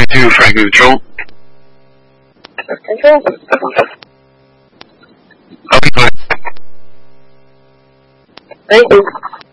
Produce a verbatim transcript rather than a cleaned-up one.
to Frank Neutral. Control. Okay, go ahead. Thank you.